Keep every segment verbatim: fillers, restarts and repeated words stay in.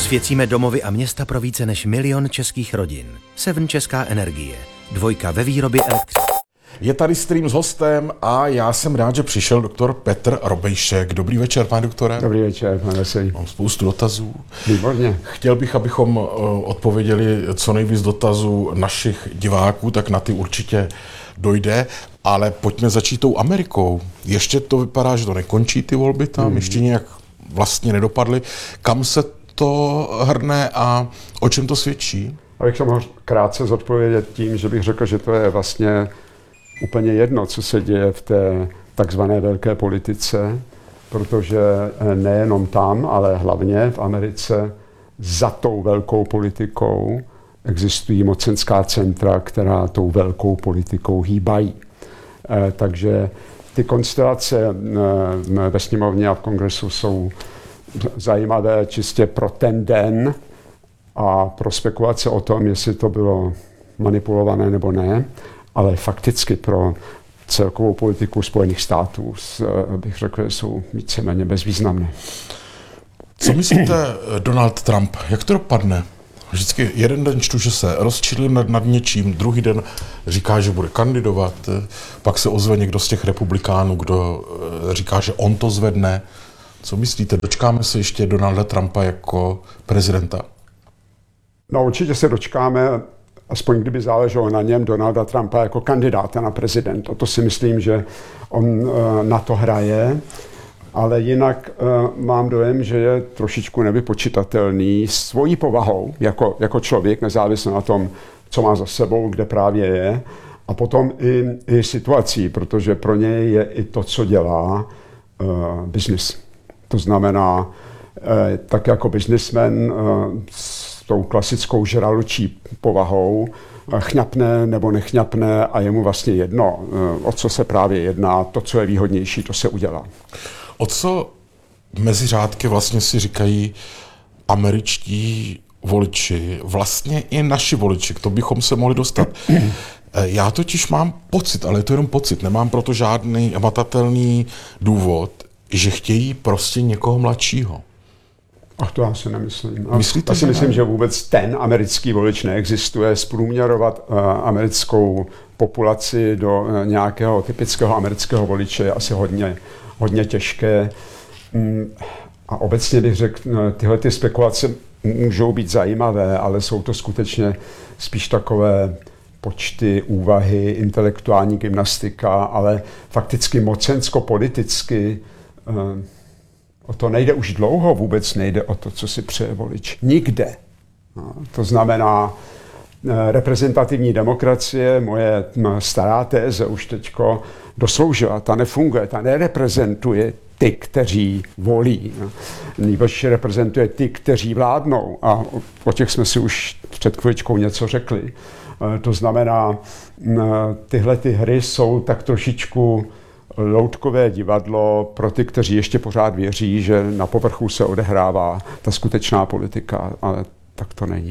Osvěcíme domovy a města pro více než milion českých rodin. Seven Česká energie. Dvojka ve výrobě elektřiny. Je tady stream s hostem a já jsem rád, že přišel doktor Petr Robejšek. Dobrý večer, pane doktore. Dobrý večer, pane Veselý. Mám spoustu dotazů. Výborně. Chtěl bych, abychom odpověděli co nejvíc dotazů našich diváků, tak na ty určitě dojde. Ale pojďme začít tou Amerikou. Ještě to vypadá, že to nekončí ty volby tam, hmm. ještě nějak vlastně nedopadly. Kam se to hrne a o čem to svědčí? Abych to mohl krátce zodpovědět tím, že bych řekl, že to je vlastně úplně jedno, co se děje v té takzvané velké politice, protože nejenom tam, ale hlavně v Americe za tou velkou politikou existují mocenská centra, která tou velkou politikou hýbají. Takže ty konstelace ve sněmovně a v kongresu jsou zajímavé čistě pro ten den a pro spekulace o tom, jestli to bylo manipulované nebo ne, ale fakticky pro celkovou politiku Spojených států bych řekl, že jsou víceméně bezvýznamné. Co myslíte, Donald Trump, jak to dopadne? Vždycky jeden den čtu, že se rozčilil nad, nad něčím, druhý den říká, že bude kandidovat, pak se ozve někdo z těch republikánů, kdo říká, že on to zvedne. Co myslíte, dočkáme se ještě Donalda Trumpa jako prezidenta? No určitě se dočkáme, aspoň kdyby záleželo na něm, Donalda Trumpa jako kandidáta na prezidenta. To si myslím, že on na to hraje, ale jinak mám dojem, že je trošičku nevypočitatelný svojí povahou jako, jako člověk, nezávisle na tom, co má za sebou, kde právě je, a potom i, i situací, protože pro něj je i to, co dělá, uh, business. To znamená, eh, tak jako businessman eh, s tou klasickou žraločí povahou, eh, chňapne nebo nechňapne a je mu vlastně jedno, eh, o co se právě jedná, to, co je výhodnější, to se udělá. O co mezi řádky vlastně si říkají američtí voliči, vlastně i naši voliči, k tomu bychom se mohli dostat. Já totiž mám pocit, ale je to jenom pocit, nemám proto žádný hmatatelný důvod, že chtějí prostě někoho mladšího. Ach, to já si nemyslím. Myslíte, já si myslím, že vůbec ten americký volič neexistuje. Zprůměrovat uh, americkou populaci do uh, nějakého typického amerického voliče je asi hodně, hodně těžké. Mm, a obecně bych řekl, no, tyhle ty spekulace můžou být zajímavé, ale jsou to skutečně spíš takové počty, úvahy, intelektuální gymnastika, ale fakticky mocensko-politicky uh, o to nejde už dlouho, vůbec nejde o to, co si přeje volič. Nikde. No, to znamená, uh, reprezentativní demokracie, moje m, stará téze už teďko dosloužila, ta nefunguje, ta nereprezentuje ty, kteří volí. No. Nýbrž reprezentuje ty, kteří vládnou. A o, o těch jsme si už před chvíličkou něco řekli. To znamená, tyhle ty hry jsou tak trošičku loutkové divadlo pro ty, kteří ještě pořád věří, že na povrchu se odehrává ta skutečná politika, ale tak to není.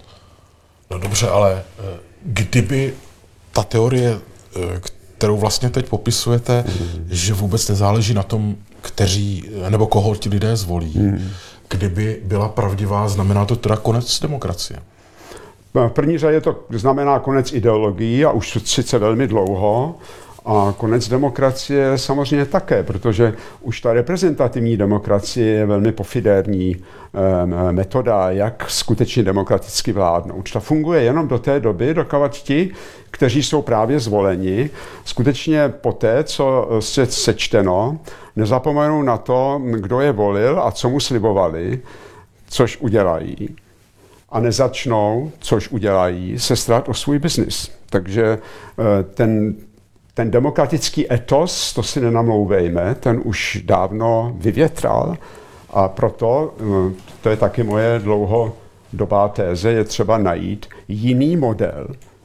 No dobře, ale kdyby ta teorie, kterou vlastně teď popisujete, mm. že vůbec nezáleží na tom, kteří, nebo koho ti lidé zvolí, mm. kdyby byla pravdivá, znamená to teda konec demokracie? V první řadě to znamená konec ideologií a už sice velmi dlouho a konec demokracie samozřejmě také, protože už ta reprezentativní demokracie je velmi pofidérní eh, metoda, jak skutečně demokraticky vládnout. Ta funguje jenom do té doby, dokud ti, kteří jsou právě zvoleni, skutečně poté, co se sečteno, nezapomenou na to, kdo je volil a co mu slibovali, což udělají. A nezačnou, což udělají, se starat o svůj biznis. Takže ten, ten demokratický etos, to si nenamlouvejme, ten už dávno vyvětral a proto, to je taky moje dlouhodobá téze, je třeba najít jiný model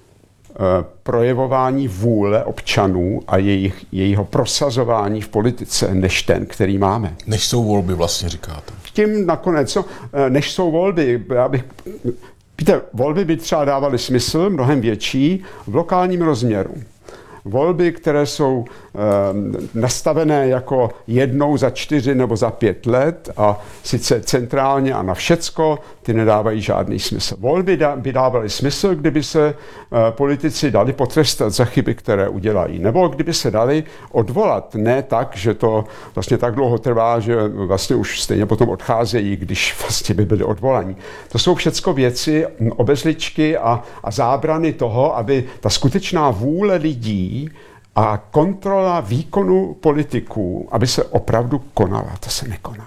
projevování vůle občanů a jejich, jejího prosazování v politice, než ten, který máme. Než jsou volby, vlastně říkáte. Tím nakonec, než jsou volby, já bych, víte, volby by třeba dávaly smysl mnohem větší v lokálním rozměru. Volby, které jsou e, nastavené jako jednou za čtyři nebo za pět let a sice centrálně a na všecko, ty nedávají žádný smysl. Volby dá, by dávaly smysl, kdyby se e, politici dali potrestat za chyby, které udělají, nebo kdyby se dali odvolat, ne tak, že to vlastně tak dlouho trvá, že vlastně už stejně potom odcházejí, když vlastně by byli odvolaní. To jsou všecko věci, obezličky a, a zábrany toho, aby ta skutečná vůle lidí a kontrola výkonu politiků, aby se opravdu konala. To se nekoná.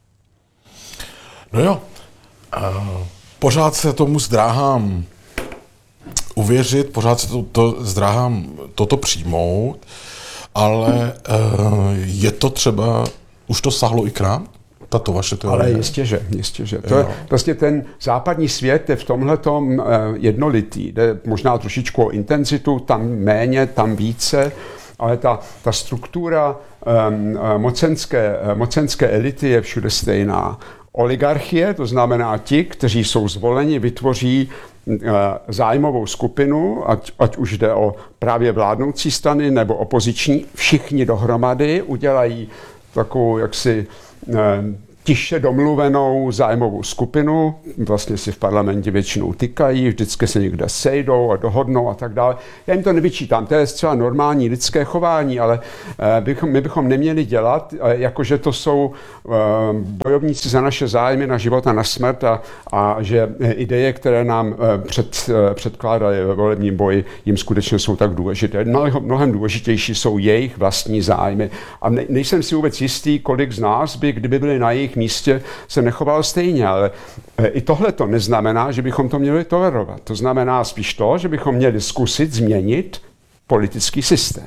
No jo, pořád se tomu zdráhám uvěřit, pořád se to, to zdráhám toto přijmout, ale je to třeba, už to sáhlo i k nám? Tato vaše teorie. Ale jistě, že, jistě, že. To je, vlastně ten západní svět je v tomhletom jednolitý. Jde možná trošičku o intenzitu, tam méně, tam více, ale ta, ta struktura um, mocenské, mocenské elity je všude stejná. Oligarchie, to znamená ti, kteří jsou zvoleni, vytvoří zájmovou skupinu, ať, ať už jde o právě vládnoucí strany nebo opoziční, všichni dohromady udělají takovou jaksi tiše domluvenou zájmovou skupinu, vlastně si v parlamentě většinou tykají, vždycky se někde sejdou a dohodnou a tak dále. Já jim to nevyčítám, to je zcela normální lidské chování, ale bychom, my bychom neměli dělat, jakože to jsou bojovníci za naše zájmy na život a na smrt a, a že ideje, které nám před, předkládají ve volebním boji, jim skutečně jsou tak důležité. Mnohem důležitější jsou jejich vlastní zájmy. A ne, nejsem si vůbec jistý, kolik z nás by, kdyby byli na jejich místě, se nechoval stejně, ale i tohle to neznamená, že bychom to měli tolerovat. To znamená spíš to, že bychom měli zkusit změnit politický systém.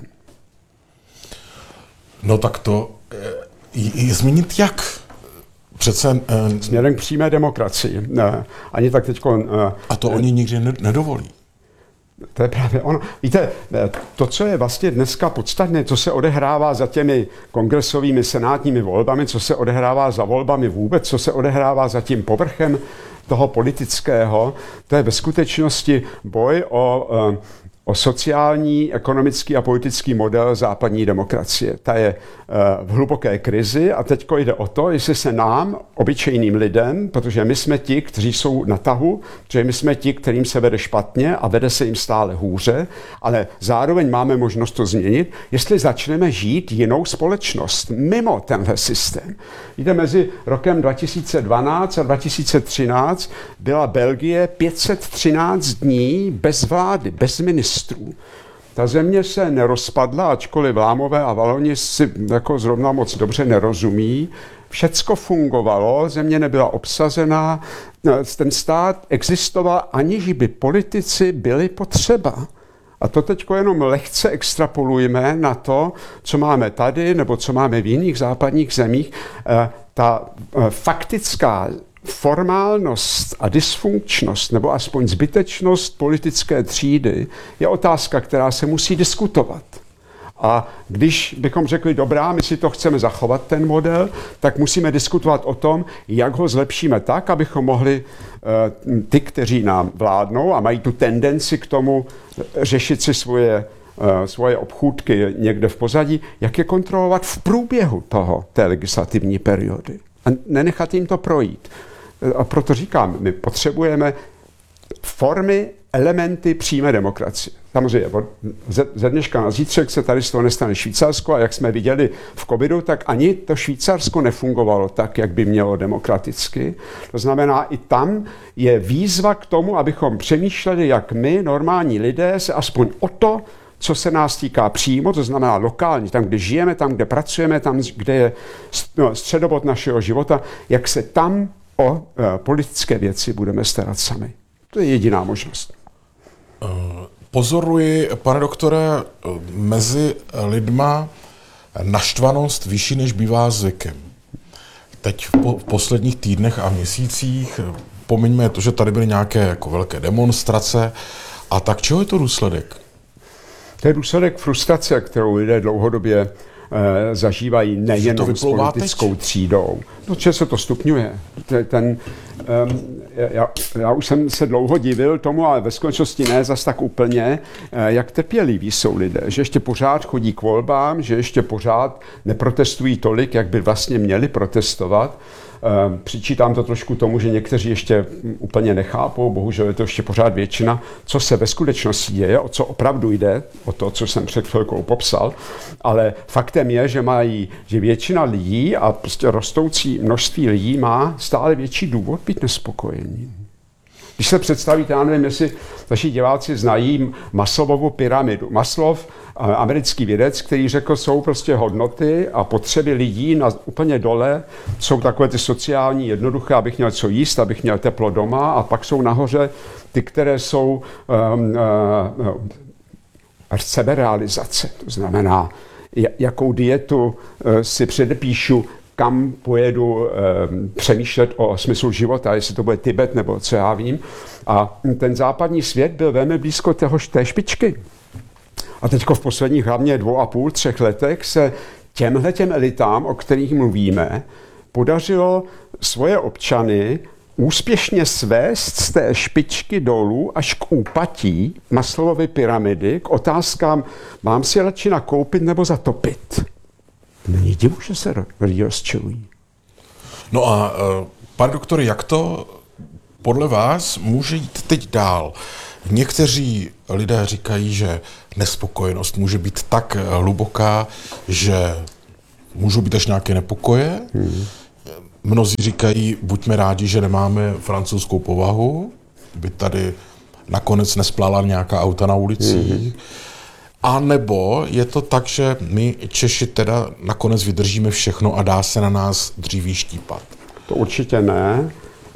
No tak to je, je změnit jak? Přece... Eh, Směrem k přímé demokracii. Ne, ani tak teďko... Eh, a to eh, oni nikdy nedovolí. To je právě ono. Víte, to, co je vlastně dneska podstatné, co se odehrává za těmi kongresovými, senátními volbami, co se odehrává za volbami vůbec, co se odehrává za tím povrchem toho politického, to je ve skutečnosti boj o, o sociální, ekonomický a politický model západní demokracie. Ta je v hluboké krizi a teďko jde o to, jestli se nám, obyčejným lidem, protože my jsme ti, kteří jsou na tahu, protože my jsme ti, kterým se vede špatně a vede se jim stále hůře, ale zároveň máme možnost to změnit, jestli začneme žít jinou společnost mimo tenhle systém. Jde mezi rokem dva tisíce dvanáct a dva tisíce třináct byla Belgie pět set třináct dní bez vlády, bez ministrů. Ta země se nerozpadla, ačkoliv Vlámové a Valoni si jako zrovna moc dobře nerozumí. Všecko fungovalo, země nebyla obsazená, ten stát existoval, aniž by politici byli potřeba. A to teď jenom lehce extrapolujeme na to, co máme tady, nebo co máme v jiných západních zemích. Ta faktická formálnost a dysfunkčnost, nebo aspoň zbytečnost politické třídy je otázka, která se musí diskutovat. A když bychom řekli, dobrá, my si to chceme zachovat, ten model, tak musíme diskutovat o tom, jak ho zlepšíme tak, abychom mohli uh, ty, kteří nám vládnou a mají tu tendenci k tomu řešit si svoje, uh, svoje obchůdky někde v pozadí, jak je kontrolovat v průběhu toho, té legislativní periody. A nenechat jim to projít. A proto říkám, my potřebujeme formy, elementy přímé demokracie. Samozřejmě, ze dneška na zítřek se tady z toho nestane Švýcarsko a jak jsme viděli v covidu, tak ani to Švýcarsko nefungovalo tak, jak by mělo demokraticky. To znamená, i tam je výzva k tomu, abychom přemýšleli, jak my, normální lidé, se aspoň o to, co se nás týká přímo, to znamená lokálně, tam, kde žijeme, tam, kde pracujeme, tam, kde je středobod našeho života, jak se tam o politické věci budeme starat sami. To je jediná možnost. Pozoruji, pane doktore, mezi lidma naštvanost vyšší, než bývá zvykem. Teď v, po, v posledních týdnech a měsících, pomiňme to, že tady byly nějaké jako velké demonstrace, a tak čeho je to důsledek? To je důsledek frustrace, kterou lidé dlouhodobě e, zažívají nejenom s politickou teď? třídou. No, že se to stupňuje. Ten, um, já, já už jsem se dlouho divil tomu, ale ve skutečnosti ne zas tak úplně, jak trpěliví jsou lidé. Že ještě pořád chodí k volbám, že ještě pořád neprotestují tolik, jak by vlastně měli protestovat. Přičítám to trošku tomu, že někteří ještě úplně nechápou, bohužel je to ještě pořád většina, co se ve skutečnosti děje, o co opravdu jde, o to, co jsem před chvilkou popsal, ale faktem je, že mají, že většina lidí a prostě rostoucí množství lidí má stále větší důvod být nespokojení. Když se představíte, já nevím, jestli vaši diváci znají Maslowovu pyramidu. Maslow, americký vědec, který řekl, jsou prostě hodnoty a potřeby lidí na úplně dole, jsou takové ty sociální jednoduché, abych měl co jíst, abych měl teplo doma, a pak jsou nahoře ty, které jsou um, uh, seberealizace. To znamená, jakou dietu uh, si předepíšu, kam pojedu e, přemýšlet o smyslu života, jestli to bude Tibet nebo co já vím. A ten západní svět byl velmi blízko téhož, té špičky. A teď v posledních hlavně dvou a půl, třech letech se těmhle těm elitám, o kterých mluvíme, podařilo svoje občany úspěšně svést z té špičky dolů až k úpatí Maslowovy pyramidy, k otázkám, mám si radši nakoupit nebo zatopit. Není divu, že se lidi rozčilují. No a pane doktore, jak to podle vás může jít teď dál? Někteří lidé říkají, že nespokojenost může být tak hluboká, že můžou být až nějaké nepokoje. Hmm. Mnozí říkají, buďme rádi, že nemáme francouzskou povahu, by tady nakonec nesplála nějaká auta na ulicích. Hmm. A nebo je to tak, že my Češi teda nakonec vydržíme všechno a dá se na nás dříví štípat? To určitě ne.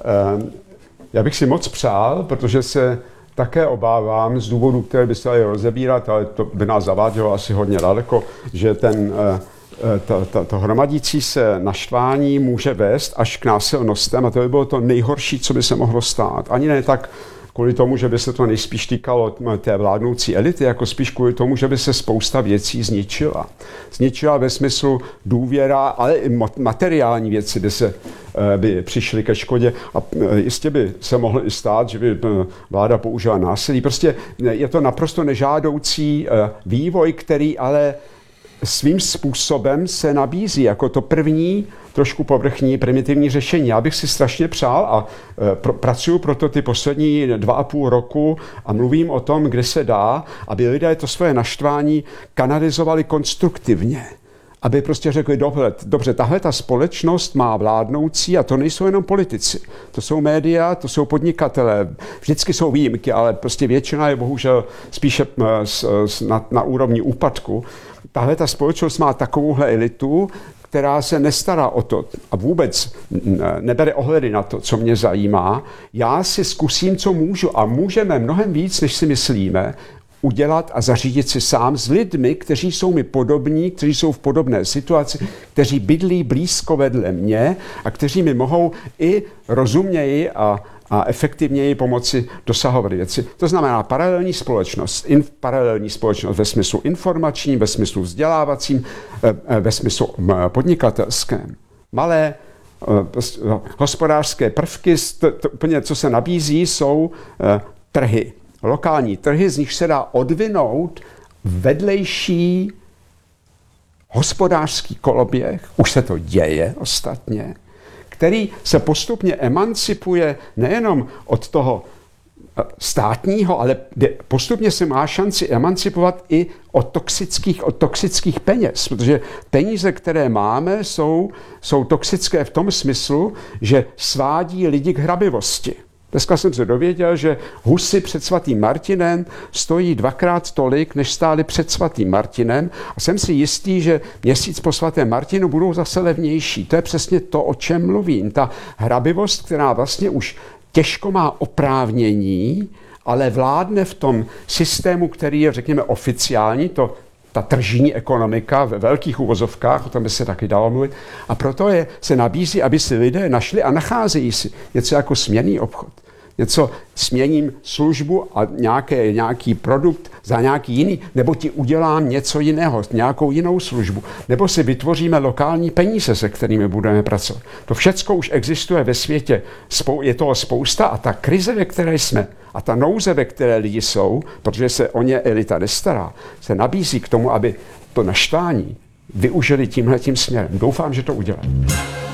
Já bych si moc přál, protože se také obávám z důvodů, které by se dali rozebírat, ale to by nás zavádělo asi hodně daleko, že ten, to, to, to hromadící se naštvání může vést až k násilnostem, a to by bylo to nejhorší, co by se mohlo stát. Ani ne tak kvůli tomu, že by se to nejspíš týkalo té vládnoucí elity, jako spíš kvůli tomu, že by se spousta věcí zničila. Zničila ve smyslu důvěra, ale i materiální věci by se by přišly ke škodě, a jistě by se mohlo i stát, že by vláda použila násilí. Prostě je to naprosto nežádoucí vývoj, který ale svým způsobem se nabízí jako to první, trošku povrchní, primitivní řešení. Já bych si strašně přál a pr- pracuji proto ty poslední dva a půl roku a mluvím o tom, kde se dá, aby lidé to svoje naštvání kanalizovali konstruktivně. Aby prostě řekli, dobře, dobře, tahle ta společnost má vládnoucí, a to nejsou jenom politici. To jsou média, to jsou podnikatelé. Vždycky jsou výjimky, ale prostě většina je bohužel spíše na, na úrovni úpadku. Tahle ta společnost má takovouhle elitu, která se nestará o to a vůbec nebere ohledy na to, co mě zajímá. Já si zkusím, co můžu, a můžeme mnohem víc, než si myslíme, udělat a zařídit si sám s lidmi, kteří jsou mi podobní, kteří jsou v podobné situaci, kteří bydlí blízko vedle mě a kteří mi mohou i rozuměji a, a efektivněji pomoci dosahovat věci. To znamená paralelní společnost, in, paralelní společnost ve smyslu informačním, ve smyslu vzdělávacím, ve smyslu podnikatelském. Malé hospodářské prvky, to, to úplně, co se nabízí, jsou trhy. Lokální trhy, z nich se dá odvinout vedlejší hospodářský koloběh, už se to děje ostatně, který se postupně emancipuje nejenom od toho státního, ale postupně se má šanci emancipovat i od toxických, od toxických peněz, protože peníze, které máme, jsou, jsou toxické v tom smyslu, že svádí lidi k hrabivosti. Dneska jsem se dověděl, že husy před svatým Martinem stojí dvakrát tolik, než stály před svatým Martinem, a jsem si jistý, že měsíc po svatém Martinu budou zase levnější. To je přesně to, o čem mluvím. Ta hrabivost, která vlastně už těžko má oprávnění, ale vládne v tom systému, který je, řekněme, oficiální, to ta tržní ekonomika ve velkých uvozovkách, o tom by se taky dalo mluvit. A proto je, se nabízí, aby si lidé našli a nacházejí si něco jako směnný obchod, něco směním službu a nějaké, nějaký produkt za nějaký jiný, nebo ti udělám něco jiného, nějakou jinou službu, nebo si vytvoříme lokální peníze, se kterými budeme pracovat. To všecko už existuje ve světě, je toho spousta a ta krize, ve které jsme, a ta nouze, ve které lidi jsou, protože se o ně elita nestará, se nabízí k tomu, aby to naštvání využili tímhletím směrem. Doufám, že to udělají.